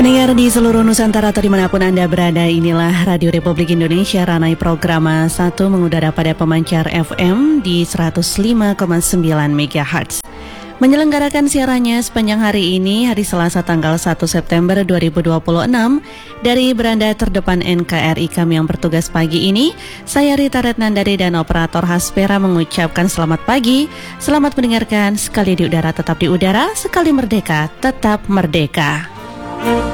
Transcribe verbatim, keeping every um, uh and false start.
Pendengar di seluruh Nusantara atau dimanapun Anda berada, inilah Radio Republik Indonesia, Ranai Programa satu mengudara pada pemancar F M di seratus lima koma sembilan megahertz. Menyelenggarakan siarannya sepanjang hari ini, hari Selasa tanggal satu September dua ribu dua puluh enam, dari beranda terdepan N K R I kami yang bertugas pagi ini, saya Rita Retnandari dan operator Haspera mengucapkan selamat pagi, selamat mendengarkan, sekali di udara tetap di udara, sekali merdeka tetap merdeka.